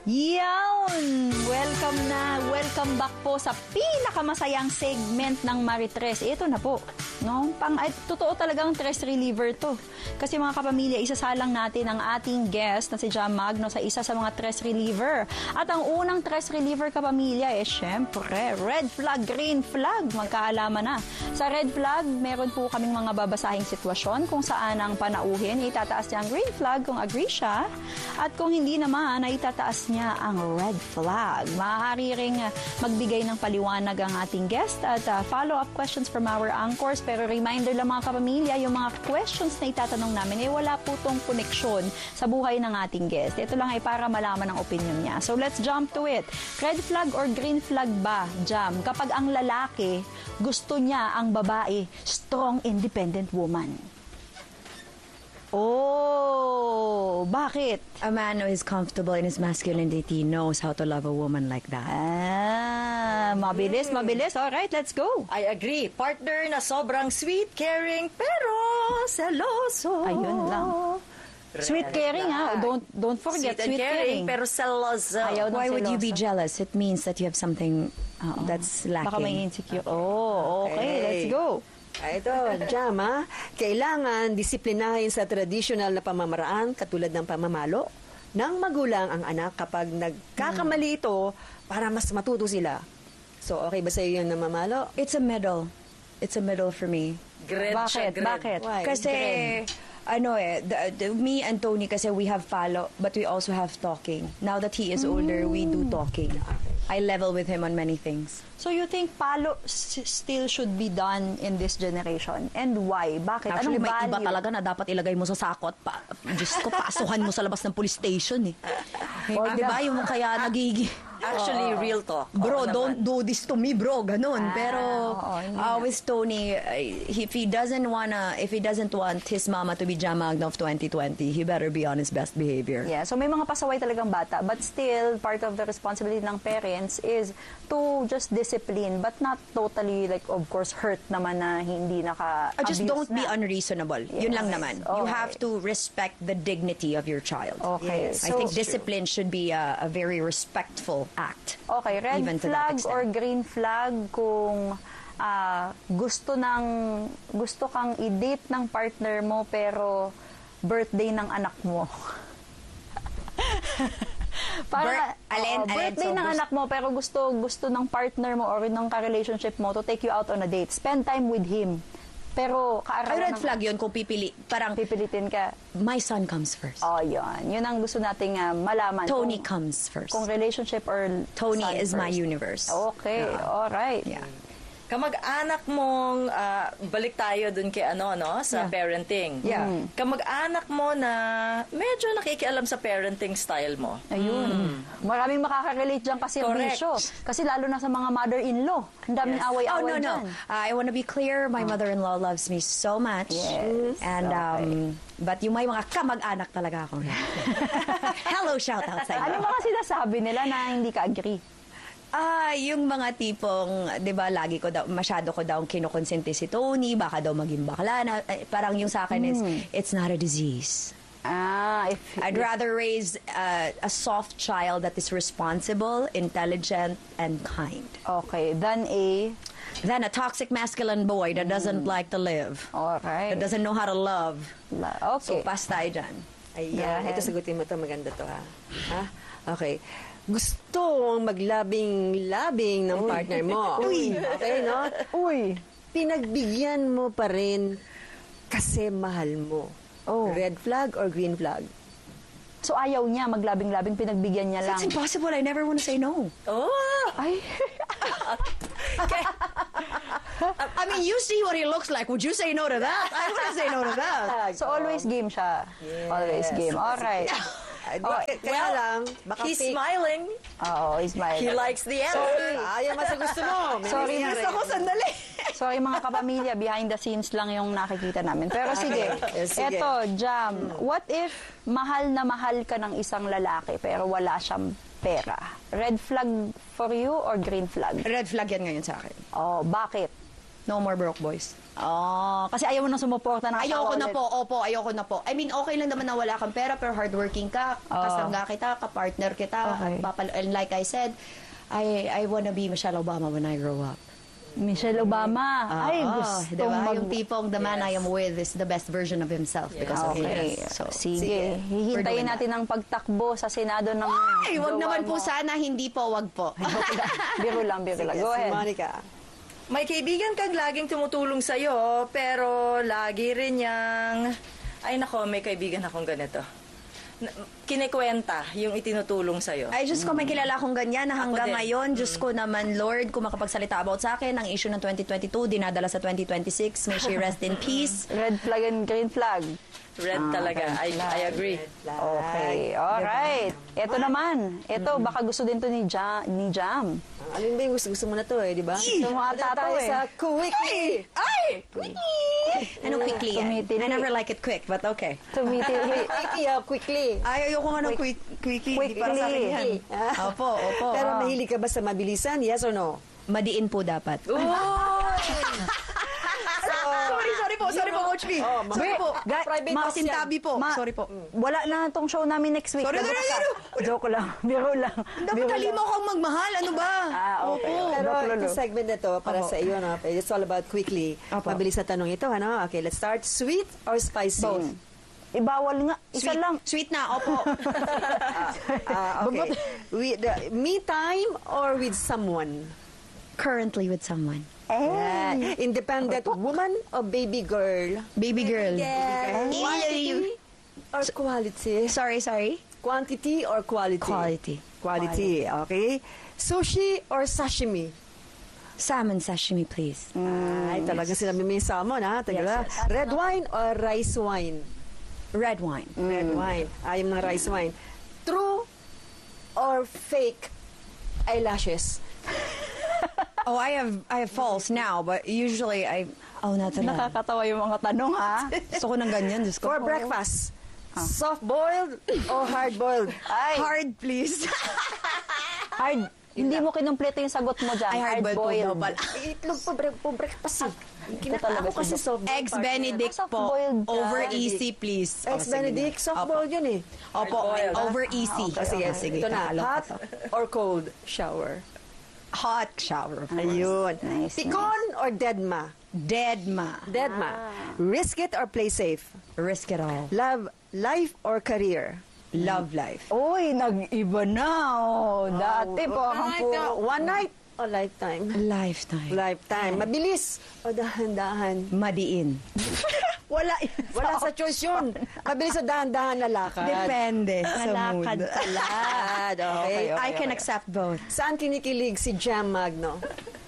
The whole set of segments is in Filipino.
Yawn! Welcome back po sa pinakamasayang segment ng Maritres. Ito na po. No? Totoo talagang stress reliever to. Kasi mga kapamilya, isasalang natin ang ating guest na si Jam Magno sa isa sa mga stress reliever. At ang unang stress reliever kapamilya syempre, red flag, green flag. Magkaalaman na. Sa red flag, meron po kaming mga babasahing sitwasyon kung saan ang panauhin, itataas niya ang green flag kung agree siya. At kung hindi naman, ay itataas niya ang red flag. Maaari ring magbigay ng paliwanag ang ating guest at follow-up questions from our anchors. Pero reminder lang mga kapamilya, yung mga questions na itatanong namin, wala po tong koneksyon sa buhay ng ating guest. Ito lang ay para malaman ang opinion niya. So let's jump to it. Red flag or green flag ba, Jam? Kapag ang lalaki, gusto niya ang babae, strong, independent woman. Oh, bakit? A man who is comfortable in his masculinity knows how to love a woman like that. Mabilis. Alright, let's go. I agree. Partner na sobrang sweet, caring, pero seloso. Ayun lang. Sweet caring, ha? Don't forget, sweet caring. Pero seloso. Why would you be jealous? It means that you have something that's lacking. Baka may insecure. Oh, okay. Let's go. Ito, Jam, kailangan disiplinahin sa traditional na pamamaraan katulad ng pamamalo ng magulang ang anak kapag nagkakamali ito para mas matuto sila. So, okay ba sa'yo yung namamalo? It's a middle. It's a middle for me. Bakit? Why? Kasi, me and Tony, kasi we have follow, but we also have talking. Now that he is older, we do talking. I level with him on many things. So you think palo still should be done in this generation? And why? Bakit? Actually, Anong may value? iba talaga na dapat ilagay mo sa sakot. Diyos ko, pasuhan mo sa labas ng police station O, di ba? Yung kaya nagiging... Actually, real talk. Bro, don't do this to me, bro. Ganun. Pero with Tony, if he doesn't want his mama to be Jam Magno of 2020, he better be on his best behavior. Yeah, so may mga pasaway talagang bata, but still, part of the responsibility ng parents is to just discipline, but not totally, like, of course, hurt naman na hindi naka-abuse Just don't be na. unreasonable. Yun lang naman. You have to respect the dignity of your child. Okay. Yes. I think discipline should be a very respectful act. Okay, red Even to that flag extent. or green flag kung gusto kang i-date ng partner mo pero birthday ng anak mo. Birthday ng anak mo pero gusto ng partner mo or ng ka-relationship mo to take you out on a date. Spend time with him. Pero kaarawan Red flag yun kung pipilitin ka. My son comes first. Oh, yun. Yun ang gusto nating malaman. Tony comes first. Kung relationship or Tony son is my first. universe. Okay, alright. Yeah. Kamag-anak mong, balik tayo dun kay sa parenting. Yeah. Kamag-anak mo na medyo nakikialam sa parenting style mo. Ayun. Maraming makaka-relate dyan kasi ang Correct. bisyo. Kasi lalo na sa mga mother-in-law. Ang daming away-away dyan. I want to be clear. My mother-in-law loves me so much. Yes. And, but yung may mga kamag-anak talaga ako. Hello, shout out sa Ano inyo. mga sinasabi nila na hindi ka agree? Yung mga tipong, di ba, masyado ko daw kinukonsente si Tony, baka daw maging bakla na. Parang yung sa akin is, it's not a disease. I'd rather raise a soft child that is responsible, intelligent, and kind. Okay, than a toxic masculine boy that doesn't like to live. Alright. That doesn't know how to love. Okay. So, pass tayo dyan. Ayan, ito sagutin mo to, maganda to ha. Okay. Gusto mong maglabing-labing ng partner mo. Uy. Okay, no? Uy. Pinagbigyan mo pa rin kasi mahal mo. Oh. Red flag or green flag? So ayaw niya, maglabing-labing, pinagbigyan niya lang. It's impossible. I never want to say no. Oh! Ay. I mean, you see what he looks like. Would you say no to that? I wouldn't say no to that. So always game siya. Yes. Always game. Alright. Kaya lang, baka He's fake. smiling. Oo, he's smiling. He likes the answer. Ayaw mas gusto mo. May Sorry, nangyari. miss ako, sandali. Sorry mga kapamilya, behind the scenes lang yung nakikita namin. Pero sige, Sige. eto, Jam, what if mahal na mahal ka ng isang lalaki pero wala siyang pera? Red flag for you or green flag? Red flag yan ngayon sa akin. Oh, bakit? No more broke boys. Oh, kasi ayaw mo nang sumuporta ng asawa Ayoko na ulit. po, opo, ayoko na po. I mean, okay lang naman na wala kang pera, pero hardworking ka, kasangga kita, kapartner kita, Okay. and like I said, I wanna be Michelle Obama when I grow up. Michelle Obama. Ay, Oo, gusto diba? Yung tipong the man I am with is the best version of himself because of Okay. him. So, Sige. we're Hihintayin doing that. natin ang pagtakbo sa Senado ng Ay, wag jowa naman mo. po sana, hindi po, wag po. Biro lang, biro lang. Go Si ahead. Monica. May kaibigan kang laging tumutulong sa'yo, pero lagi rin niyang... Ay nako, may kaibigan akong ganito. Kinikwenta yung itinutulong sa'yo. Ay, Diyos ko, may kilala akong ganyan na hanggang din. ngayon, Diyos ko naman, Lord, kung makapagsalita about sa akin, ang issue ng 2022, dinadala sa 2026, may she rest in peace. Red flag and green flag. Red talaga. I agree. Okay. Alright. Ito naman. Ito, baka gusto din to ni Jam. Alin ba yung gusto mo na to di ba? Gusto mo ata to tayo eh. sa quickie. Ay! Ano quickly? Tumitili. I never like it quick, but okay. Tumitili. Quickly. Ay, ayoko nga ng quickie. Di para sa akin yan. Opo. Pero mahilig ka ba sa mabilisan? Yes or no? Madiin po dapat. Sorry po, Coach B. Sorry po. Private house yan. Masintabi po. Sorry po. Wala na tong show namin next week. Sorry. Joke lang. Biro lang. Dapat talima kang magmahal. Ano ba? Okay. Pero Joke lang. itong segment na to, para sa iyo, no? It's all about quickly. Opo. Mabilis na tanong ito, ano? Okay, let's start. Sweet or spicy? Both. Ibawal nga. Isa Sweet. lang. Sweet na, opo. Okay. Me time or with someone? Currently with someone. Yeah. Independent woman or baby girl? Baby girl. Quantity or quality? Sorry. Quantity or quality? Quality. Quality, okay. Sushi or sashimi? Salmon sashimi, please. Ay, talaga sinabi mo yung salmon, ha? Tagala. Yes. Red wine or rice wine? Red wine. Red wine. Ayaw ng rice wine. True or fake eyelashes? Oh, I have false now, but usually natural. Nakakatawa yung mga tanong, ha? Gusto ko ng ganyan, Diyos ko. For breakfast, soft-boiled or hard-boiled? Ay, Hard, please. hard. Hindi mo kinumpleto yung sagot mo dyan. Ay, hard-boiled po pala. Itlog po breakfast. talaga Ako kasi si soft-boiled. Eggs Benedict po. Soft-boiled ka. Over easy, please. Eggs Benedict, soft-boiled yun eh. Opo, Hard-boiled. over easy. Sige. Ito na, kakalo ko hot to. or cold shower? Hot shower. Ayun. Nice, Picon or deadma? Deadma. Deadma. Risk it or play safe? Risk it all. Love, life or career? Love life. Uy, nag-iba na. Oh. Dati po, One night or lifetime? Lifetime. Lifetime. Mabilis o dahan-dahan? Madiin. wala. Wala sa choice yun. Mabilis o dahan-dahan na lakad? Depende sa mood. Lakad pala. Lakad, okay. I can accept both. Saan kinikilig si Jam Magno?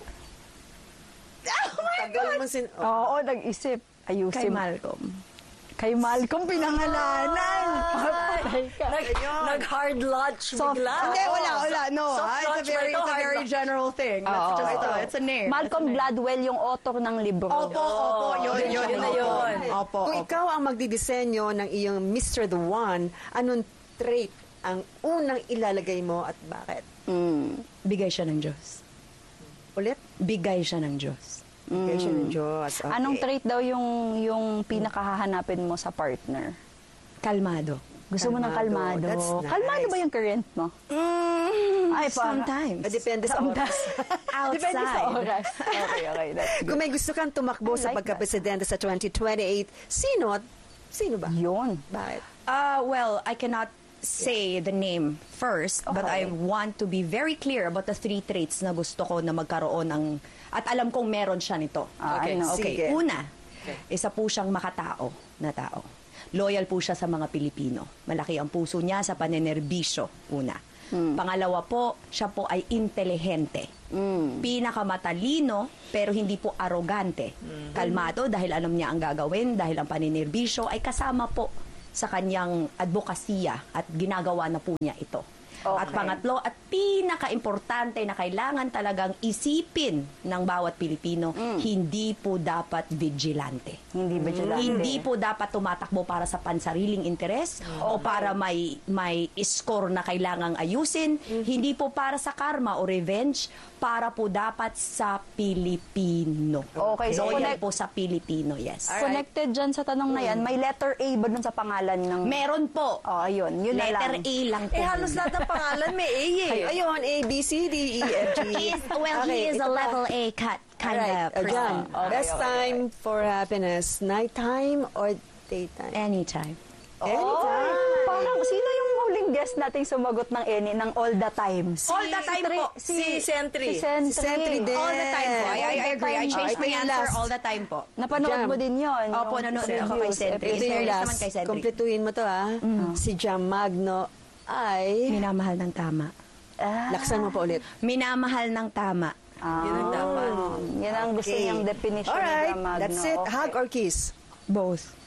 Oh my Tagal mo sin... Oo, nag-isip. Ayusin. Kay Malcolm. Kay Malcolm pinangalanan. Nag-hard lunch bigla. Hindi, wala. No, Soft it's a launch ba very, ito? it's a Hard very launch? general thing. That's just it's a name. Malcolm Gladwell, yung author ng libro. Opo. Yun na yun. Opo. Kung ikaw ang magdidisenyo ng iyong Mr. The One, anong trait ang unang ilalagay mo at bakit? Bigay siya ng Diyos. Ulit? Bigay siya ng Diyos. Bigay siya ng Diyos. Okay. Anong trait daw yung pinakahahanapin mo sa partner? Kalmado. Gusto mo ng Kalmado. kalmado. That's nice. Kalmado ba yung current mo? Ay, Sometimes. Depende sa oras. Depende sa Outside. oras. Okay, that's good. Kung may gusto kang tumakbo I sa like pagkapresidente sa 2028, sino ba? Yun. Bakit? Well, I cannot say the name first, but I want to be very clear about the 3 traits na gusto ko na magkaroon ng, at alam kong meron siya nito. Okay. Sige. Una, isa po siyang makatao na tao. Loyal po siya sa mga Pilipino. Malaki ang puso niya sa panenerbisyo, una. Pangalawa po, siya po ay intelihente. Pinakamatalino, pero hindi po arogante. Kalmado dahil alam niya ang gagawin, dahil ang panenerbisyo ay kasama po sa kanyang advokasya at ginagawa na po niya ito. At pangatlo, at pinaka-importante na kailangan talagang isipin ng bawat Pilipino, hindi po dapat vigilante. Hindi po dapat tumatakbo para sa pansariling interes o para may score na kailangang ayusin. Hindi po para sa karma o revenge, para po dapat sa Pilipino. Okay, so Loyal po sa Pilipino, yes. Connected dyan sa tanong na yan, may letter A ba dun sa pangalan ng... Meron po. Oh, ayun. Yun na Letter lang. A lang po. Halos lahat ng pangalan may A eh. Ayun, A, B, C, D, E, F, G. He is a ito pa. level A kind of person. Again, best time for happiness, nighttime or daytime? Anytime. Anytime. Parang, sino yung huling guest nating sumagot ng any, ng all the time? All the time po. Si Sentry. Si Sentry. Si Sentry din. All the time po. I agree. I changed Ito my yung answer last. all the time po. Napanood Jam. mo din yun. Opo, yung nanonood ako kay reviews, Sentry. Ito yung Fairness last. naman kay Cedric. Kompletuhin mo to, Si Jam Magno ay... Minamahal ng tama. Laksan mo pa ulit. Minamahal ng tama. Yun ang dapat. Yan ang gusto Okay. niyang definition Alright, ni Magno. that's it. Okay. Hug or kiss? Both.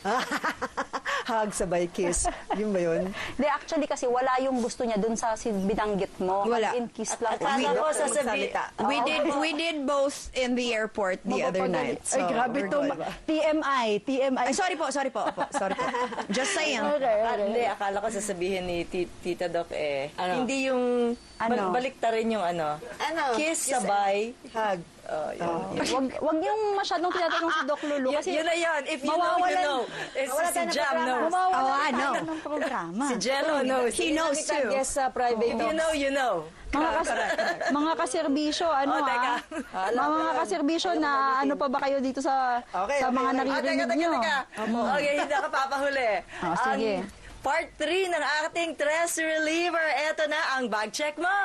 Hug sabay kiss. Yun ba yun? Hindi, actually kasi wala yung gusto niya dun sa binanggit mo. Wala. In kiss lang. Akala ko sasabihin. We did both in the airport the other night. So Ay, grabe we're to. good. TMI. Ay, sorry po. Sorry po. Just saying. Hindi, akala ko sasabihin ni Tita Doc Ano? hindi yung Ano? balik ta rin yung Ano? kiss sabay. Hug. Wag yung masyadong tinatanong si Doc Lulu kasi Yun na yun. If you know, you know. Si Jam knows. mawawala ano? tayo ng programa. Si Jello knows. He knows too. Guess sa private If you know, you know. Mga kaserbisyo, ano Oh, teka. mga kaserbisyo na ano pa ba kayo dito sa Okay, sa mga okay. naririnig nyo? Okay, hindi ako papahuli. Sige. Part 3 ng ating stress reliever. Eto na ang bag check mo.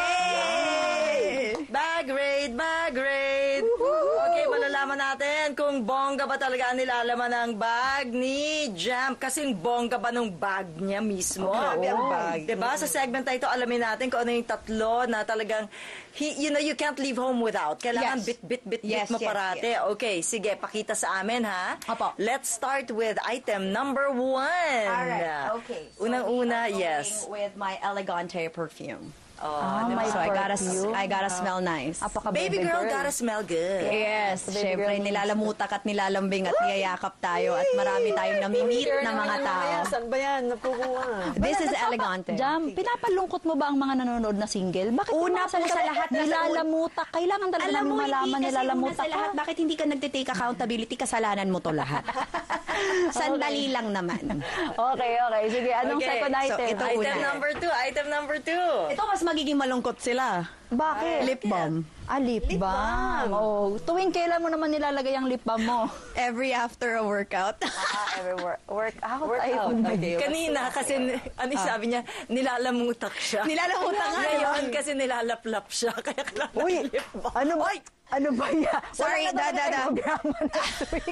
Yay! Bag raid, bag raid. Okay, malalaman natin kung bongga ba talaga ang nilalaman ng bag ni Jam. Kasing bongga ba nung bag niya mismo. Grabe ang bag. Diba? Sa segment na ito, alamin natin kung ano yung tatlo na talagang, you can't leave home without. Kailangan Yes. bit Yes, mo yes, parate. Okay, sige, pakita sa amin ha. Opo. Let's start with item number 1. Alright, okay. So Unang-una, we are yes. going with my Elegante perfume. my So perfume. I gotta smell nice. Baby girl gotta smell good. Yes, Baby syempre girl. nilalamutak at nilalambing at niyayakap tayo at marami tayong namimit na mga tao. Saan ba yan? Nakukuha. This is Elegante. Jam, pinapalungkot mo ba ang mga nanonood na single? Bakit Una po sa lahat, nilalamutak? Kailangan talaga Alam namin mo, malaman hindi kasi una nilalamutak sa lahat, ka. bakit hindi ka nagtitake accountability? Kasalanan mo to lahat. Sandali lang naman. Okay. Sige, anong Okay, second so item? ito Item una. number 2. Ito mas magiging malungkot sila. Bakit? Lip balm. Lip balm. Oh, tuwing kailan mo naman nilalagay ang lip balm mo? Every after a workout. Every workout. Kanina kasi, ano yung sabi niya, nilalamutak siya. Nilalamutak nga Ngayon kasi nilalaplap siya. Kaya kailangan Uy, lip balm. ano ba? Ano ba yan? Sorry, Wala na da. programa next week.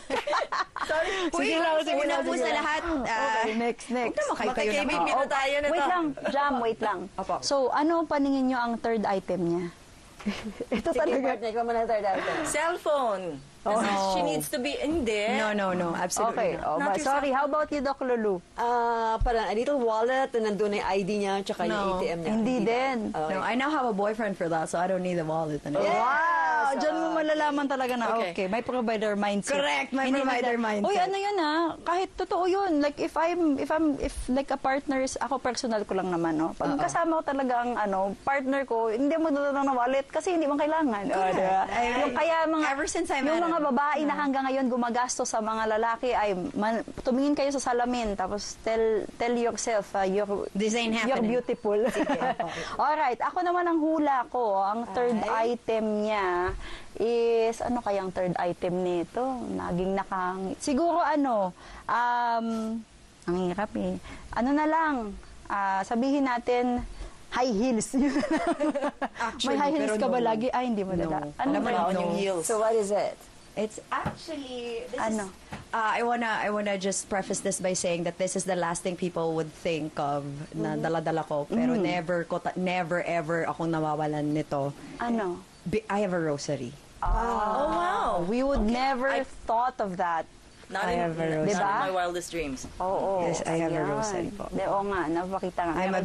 Uy, una po sa lahat. Okay, next. Huwag naman kayo Maka-KBP na tayo na Wait to. lang, Jam, wait lang. Opo. So, ano paningin nyo ang third item niya? Ito Sige, talaga. partner, ikaw muna third item. Cellphone. Kasi she needs to be, hindi. No, absolutely Okay. not. Oh, Not sorry, how about you, Doc Lulu? Parang a little wallet na nandun na yung ID niya tsaka yung No. ATM niya. Hindi din. No, I now have a boyfriend for that, so I don't need a wallet. Wow! Diyan mo malalaman talaga na, okay, may provider mindset. Correct, may Hindi provider mindset. Uy, ano yun kahit totoo yun. Like, if like a partner is, ako personal ko lang naman, no? Pag kasama ko talaga ang, partner ko, hindi mo dudulong ng wallet kasi hindi mo kailangan. Diba? Yung kaya mga, Ever since I yung met mga him. babae na hanggang ngayon gumagastos sa mga lalaki ay tumingin kayo sa salamin tapos tell yourself This ain't you're happening. beautiful. Alright, ako naman ang hula ko. Ang third item niya is, ano kayang third item nito? Naging siguro ang hirap eh. Ano na lang, sabihin natin, high heels. May high heels ka ba lagi? Ay, hindi mo dala. Ano Naman ba? yung heels. So what is it? It's actually Ano? I wanna just preface this by saying that this is the last thing people would think of na dala-dala ko, pero never ever akong nawawalan nito. Ano? I have a rosary. Oh, wow. We would never thought of that. Not I in, have a not rosary. in my wildest dreams. Oo. Yes, I have a ayan. rosary po. Oo nga, napakita nga. I'm a very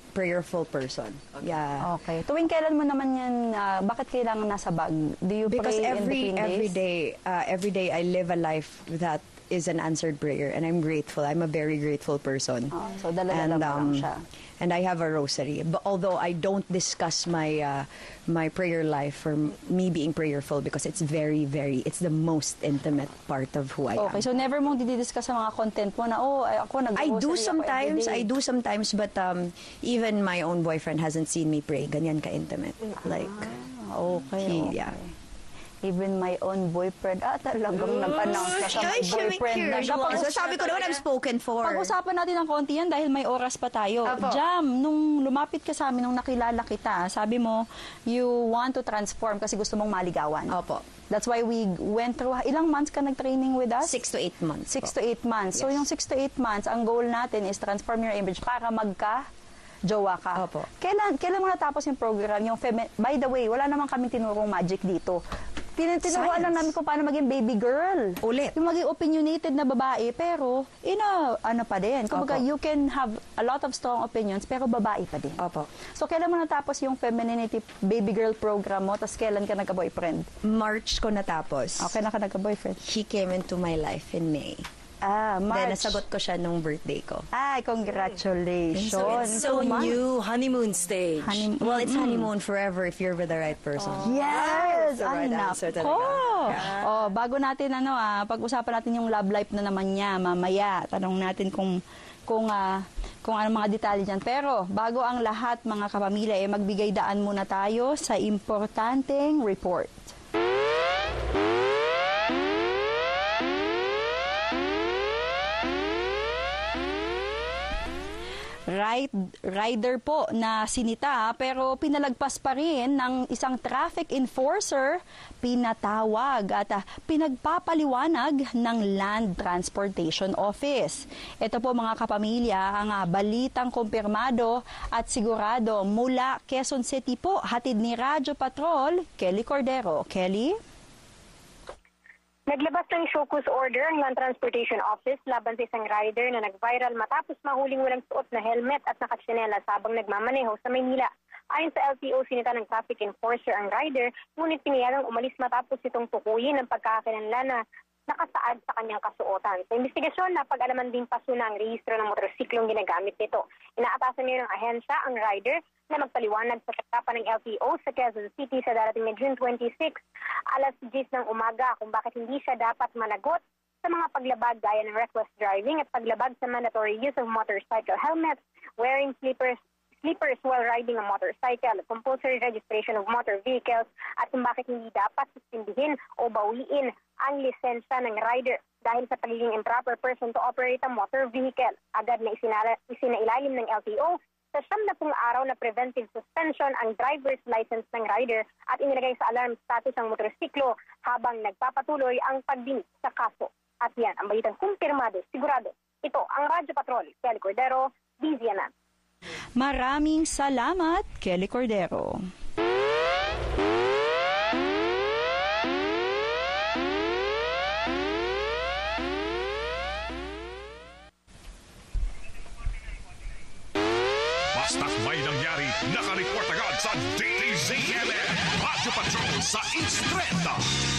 prayerful person. Yeah. Okay. Tuwing kailan mo naman yan, bakit kailangan nasa bag? Do you Because pray in between every day I live a life that is an answered prayer, and I'm grateful. I'm a very grateful person. So dala-dala mo lang siya. And I have a rosary. But although I don't discuss my my prayer life or me being prayerful, because it's it's the most intimate part of who I am. Okay, so never mong didiscuss sa mga content mo na, ako nag-rosary I do ako sometimes, everyday. but even my own boyfriend hasn't seen me pray. Ganyan ka-intimate. Like, Okay. yeah. Even my own boyfriend, talagang nag-announce na siya, may boyfriend na siya. So sabi ko naman, I'm spoken for. Pag-usapan natin ng konti yan dahil may oras pa tayo. Apo. Jam, nung lumapit ka sa amin, nung nakilala kita, sabi mo, you want to transform kasi gusto mong maligawan. Opo. That's why we went through, ilang months ka nag-training with us? 6 to 8 months. 6 to 8 months. So Yes. yung 6 to 8 months, ang goal natin is transform your image para jowa ka. Opo. Kailan mo natapos yung program? By the way, wala naman kami tinurong magic dito. Tinuruan lang namin kung paano maging baby girl. Ulit. Yung maging opinionated na babae, pero, ano pa din. Kumbaga, Opo. you can have a lot of strong opinions, pero babae pa din. Opo. So, kailan mo natapos yung femininity baby girl program mo, tapos kailan ka nagka-boyfriend? March ko natapos. Okay na ka nagka-boyfriend? He came into my life in May. Then March. nasagot ko siya nung birthday ko. Ay, congratulations. So March. new honeymoon stage. Well, it's honeymoon forever if you're with the right person. Yes! That's the right Ay, answer nako. talaga. Oh, bago natin pag-usapan natin yung love life na naman niya mamaya. Tanong natin kung ano mga detalye dyan. Pero bago ang lahat mga kapamilya, magbigay daan muna tayo sa importanteng report. Rider po na sinita pero pinalagpas pa rin ng isang traffic enforcer, pinatawag at pinagpapaliwanag ng Land Transportation Office. Ito po mga kapamilya ang balitang kumpirmado at sigurado mula Quezon City po, hatid ni Radyo Patrol, Kelly Cordero. Kelly? Naglabas ng show cause order ang Land Transportation Office laban sa isang rider na nag-viral matapos mahuling walang suot na helmet at nakatsinelas habang nagmamaneho sa Maynila. Ayon sa LTO, sinita ng traffic enforcer ang rider, ngunit pinayagang umalis matapos itong tukuyin ng pagkakakilanlan na nakasaad sa kanyang kasuotan. Sa investigasyon, napag-alaman din paso na ang rehistro ng motorsiklong ginagamit nito. Inaatasan niyo ng ahensya ang rider na magpaliwanag sa tatapan ng LTO sa Quezon City sa darating na June 26, alas 10 ng umaga kung bakit hindi siya dapat managot sa mga paglabag gaya ng reckless driving at paglabag sa mandatory use of motorcycle helmets, wearing slippers while riding a motorcycle, compulsory registration of motor vehicles, at kung bakit hindi dapat suspendihin o bawiin ang lisensya ng rider dahil sa pagiging improper person to operate a motor vehicle. Agad na isinailalim ng LTO sa 70 araw na preventive suspension ang driver's license ng rider at inilagay sa alarm status ang motorsiklo habang nagpapatuloy ang pagdinig sa kaso. At yan, ang balitang kumpirmado, sigurado. Ito ang Radyo Patrol, Kelly Cordero, DZNN. Maraming salamat, Kelly Cordero. Basta't may nangyari, nakareport agad sa DZNN. Radyo Patrol sa Instrenta.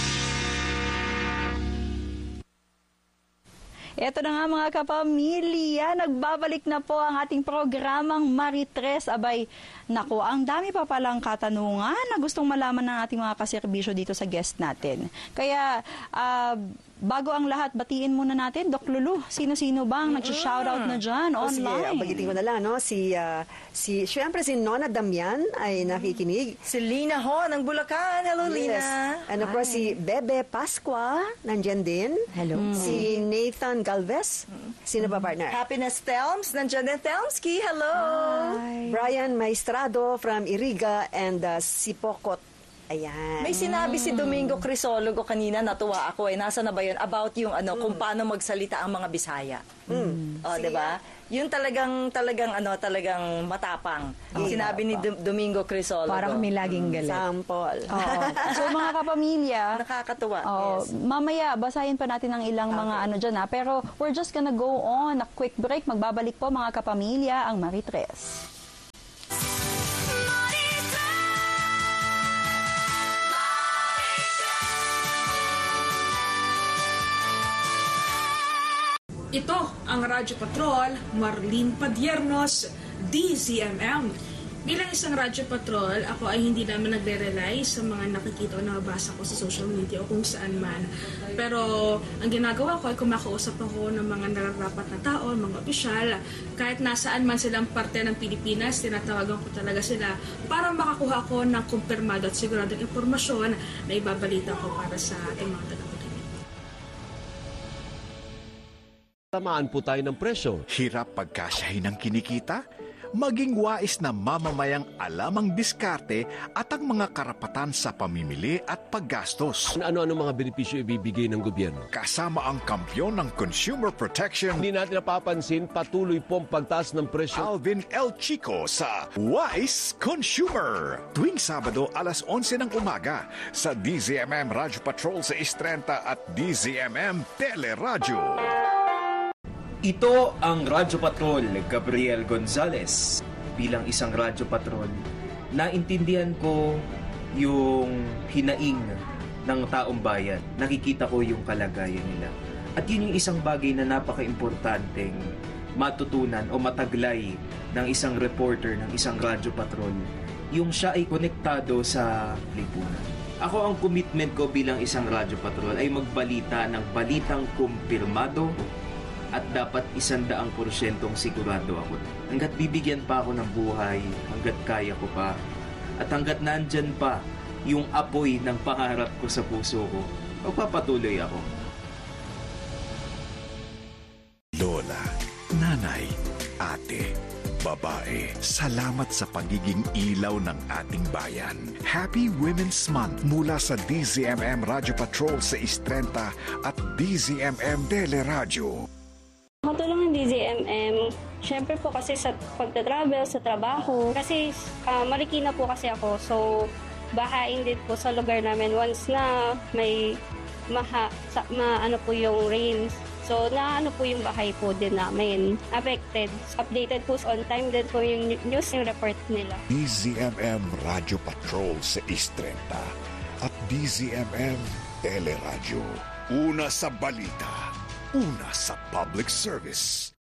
Ito na nga mga kapamilya, nagbabalik na po ang ating programang Maritres. Abay, naku, ang dami pa palang katanungan na gustong malaman ng ating mga kaserbisyo dito sa guest natin. Kaya, bago ang lahat, batiin muna natin, Doc Lulu, sino-sino bang nag-shoutout na dyan online? Sige, bagitin ko na lang, no? Siyempre si Nona Damian ay nakikinig. Si Lina Ho ng Bulacan. Hello, Lina. Ano po, si Bebe Pasqua, nandyan din. Hello. Si Nathan Galvez. Sino ba partner? Happiness Thelms. Nandiyan din Thelmski. Hello. Brian Maestrado from Iriga and si Pocot. Ayan. May sinabi si Domingo Crisologo kanina, natuwa ako nasa na ba yun? About yung kung paano magsalita ang mga Bisaya. Di ba? Yun talagang matapang. Sinabi ni Domingo Crisologo. Para kami laging galit. Sample. So mga kapamilya, Nakakatuwa. Yes. mamaya basahin pa natin ang ilang mga dyan pero we're just gonna go on a quick break. Magbabalik po mga kapamilya ang Maritres. Ito ang Radyo Patrol, Marlene Padiernos, DZMM. Bilang isang Radyo Patrol, ako ay hindi naman nagre-rely sa mga nakikita o nababasa ko sa social media o kung saan man. Pero ang ginagawa ko ay kumakausap ako ng mga nararapat na tao, mga opisyal. Kahit nasaan man silang parte ng Pilipinas, tinatawagan ko talaga sila para makakuha ko ng kumpirmado at siguradong impormasyon na ibabalita ko para sa ating mga tagapakinig. Tamaan po tayo ng presyo. Hirap pagkasyahin ng kinikita? Maging wais na mamamayang alam ang diskarte at ang mga karapatan sa pamimili at paggastos. Ano-ano mga benepisyo ibibigay ng gobyerno? Kasama ang kampyon ng consumer protection, Hindi natin napapansin, patuloy pong pagtaas ng presyo. Alvin L. Chico sa Wise Consumer. Tuwing Sabado alas 11 ng umaga sa DZMM Radyo Patrol sa Istrenta at DZMM Teleradyo. Ito ang Radyo Patrol, Gabriel Gonzalez. Bilang isang Radyo Patrol, naintindihan ko yung hinaing ng taong bayan. Nakikita ko yung kalagayan nila. At yun yung isang bagay na napaka-importanteng matutunan o mataglay ng isang reporter ng isang Radyo Patrol. Yung siya ay konektado sa lipunan. Ako, ang commitment ko bilang isang Radyo Patrol ay magbalita ng balitang kumpirmado at dapat 100% sigurado ako. Hanggat bibigyan pa ako ng buhay, hanggat kaya ko pa, at hanggat nandyan pa yung apoy ng pangarap ko sa puso ko, magpapatuloy ako. Lola, nanay, ate, babae, salamat sa pagiging ilaw ng ating bayan. Happy Women's Month mula sa DZMM Radyo Patrol sa Istrenta at DZMM Teleradyo. Makatulong ng DZMM, syempre po kasi sa pagta-travel, sa trabaho, kasi Marikina po kasi ako, so bahain din po sa lugar namin once na may ano po yung rains. So ano po yung bahay po din namin affected. Updated po on time din po yung news, yung report nila. DZMM Radyo Patrol sa Istrenta at DZMM Teleradyo. Una sa balita. Una sa public service.